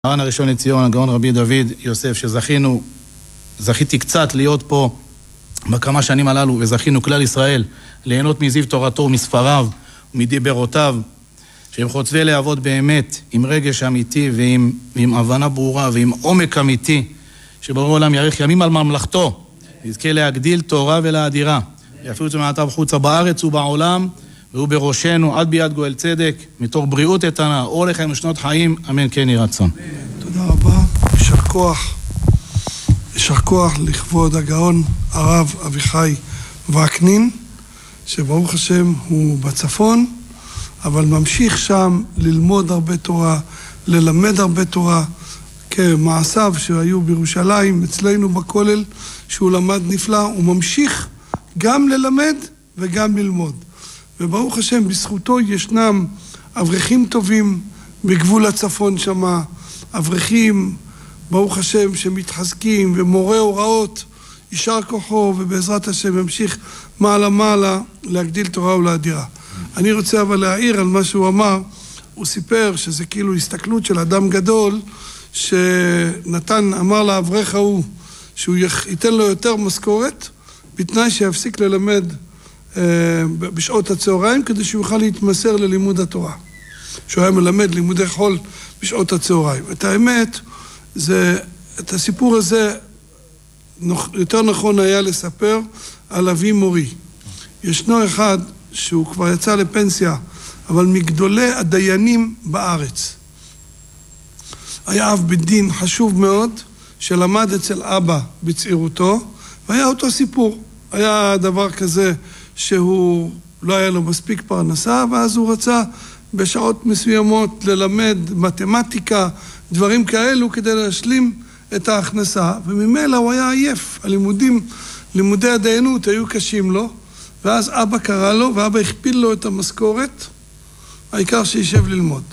הר"ן הראשון לציון, הגאון רבי דוד יוסף, זכיתי קצת להיות פה בכמה שנים הללו, וזכינו כלל ישראל ליהנות מזיו תורתו ומספריו ומדיברותיו, שהם חוצבי להבות באמת, עם רגש אמיתי ועם הבנה ברורה ועם עומק אמיתי, שברור העולם יאריך ימים על ממלכתו, יזכה להגדיל תורה ולאדירה, ויפעיל את זה מעתה בחוצה בארץ ובעולם, והוא בראשנו עד ביד גואל צדק, מתוך בריאות איתנה, אור לחיים ושנות חיים, אמן כן יהי רצון. תודה רבה, יישר כוח לכבוד הגאון הרב אביחי וקנין, שברוך השם הוא בצפון, אבל ממשיך שם ללמוד הרבה תורה, ללמד הרבה תורה, כמעשיו שהיו בירושלים, אצלנו בכולל, שהוא למד נפלא, הוא ממשיך גם ללמד וגם ללמוד. וברוך השם, בזכותו ישנם אברכים טובים בגבול הצפון שמה, אברכים, ברוך השם, שמתחזקים, ומורה הוראות, יישר כוחו, ובעזרת השם ימשיך מעלה להגדיל תורה ולאדירה. אני רוצה אבל להעיר על מה שהוא אמר. הוא סיפר שזה כאילו הסתכלות של אדם גדול, שנתן, אמר לאברך ההוא, שהוא ייתן לו יותר משכורת, בתנאי שיפסיק ללמד בשעות הצהריים, כדי שהוא יוכל להתמסר ללימוד התורה. שהוא היה מלמד לימודי חול בשעות הצהריים. את האמת, את הסיפור הזה יותר נכון היה לספר על אבי מורי. ישנו אחד שהוא כבר יצא לפנסיה, אבל מגדולי הדיינים בארץ. היה אב בית דין חשוב מאוד, שלמד אצל אבא בצעירותו, והיה אותו סיפור. היה דבר כזה שהוא לא היה לו מספיק פרנסה, ואז הוא רצה בשעות מסוימות ללמד מתמטיקה, דברים כאלו, כדי להשלים את ההכנסה, וממילא הוא היה עייף. לימודי הדיינות היו קשים לו, ואז אבא קרא לו, ואבא הכפיל לו את המשכורת, העיקר שישב ללמוד.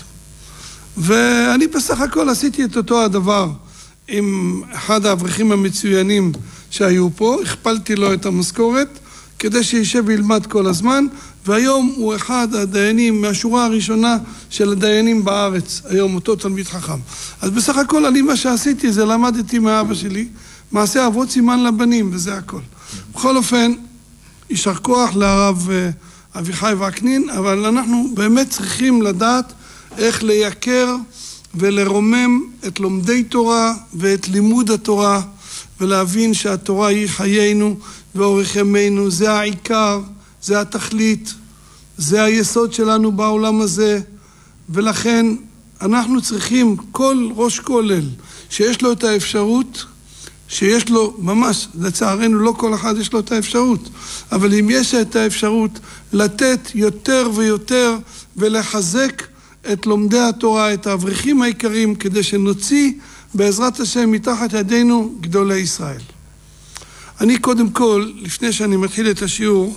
ואני בסך הכל עשיתי את אותו הדבר עם אחד האברכים המצוינים שהיו פה, הכפלתי לו את המשכורת, כדי שישב וילמד כל הזמן, והיום הוא אחד הדיינים מהשורה הראשונה של הדיינים בארץ, היום אותו תלמיד חכם. אז בסך הכל אני מה שעשיתי זה למדתי מאבא שלי, מעשה אבות סימן לבנים, וזה הכל. בכל אופן, יישר כוח לרב אביחי וקנין, אבל אנחנו באמת צריכים לדעת איך לייקר ולרומם את לומדי תורה ואת לימוד התורה, ולהבין שהתורה היא חיינו ואורך ימינו, זה העיקר, זה התכלית, זה היסוד שלנו בעולם הזה, ולכן אנחנו צריכים כל ראש כולל שיש לו את האפשרות, שיש לו ממש, לצערנו לא כל אחד יש לו את האפשרות, אבל אם יש את האפשרות לתת יותר ויותר ולחזק את לומדי התורה, את האברכים העיקריים, כדי שנוציא בעזרת השם מתחת ידינו גדולי ישראל. אני קודם כל, לפני שאני מתחיל את השיעור,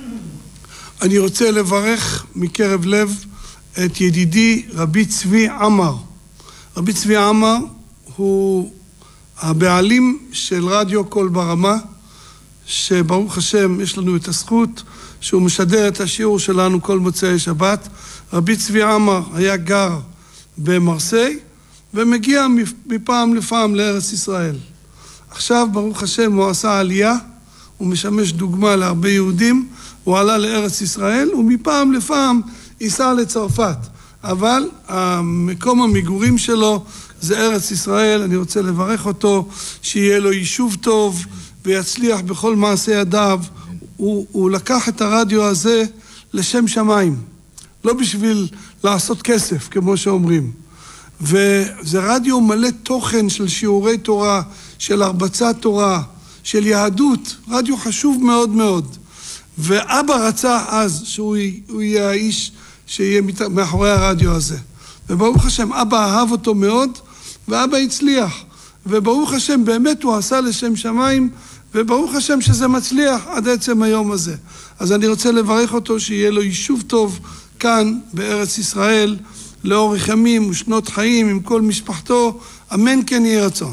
אני רוצה לברך מקרב לב את ידידי רבי צבי עמר. רבי צבי עמר הוא הבעלים של רדיו קול ברמה, שברוך השם יש לנו את הזכות שהוא משדר את השיעור שלנו כל מוצאי שבת. רבי צבי עמר היה גר במרסיי, ומגיע מפעם לפעם לארץ ישראל. עכשיו ברוך השם הוא עשה עלייה, הוא משמש דוגמה להרבה יהודים, הוא עלה לארץ ישראל, ומפעם לפעם ייסע לצרפת. אבל המקום המגורים שלו זה ארץ ישראל. אני רוצה לברך אותו, שיהיה לו יישוב טוב ויצליח בכל מעשה ידיו. הוא לקח את הרדיו הזה לשם שמיים, לא בשביל לעשות כסף כמו שאומרים. וזה רדיו מלא תוכן של שיעורי תורה, של הרבצת תורה, של יהדות, רדיו חשוב מאוד מאוד. ואבא רצה אז שהוא יהיה האיש שיהיה מאחורי הרדיו הזה. וברוך השם, אבא אהב אותו מאוד, ואבא הצליח. וברוך השם, באמת הוא עשה לשם שמיים, וברוך השם שזה מצליח עד עצם היום הזה. אז אני רוצה לברך אותו שיהיה לו יישוב טוב כאן בארץ ישראל, לאורך ימים ושנות חיים עם כל משפחתו, אמן כן יהי רצון.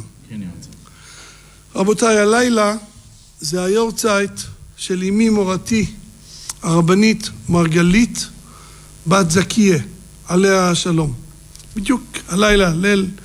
רבותיי, הלילה זה היורצייט של אמי מורתי, הרבנית מרגלית בת זכייה, עליה השלום. בדיוק הלילה, ליל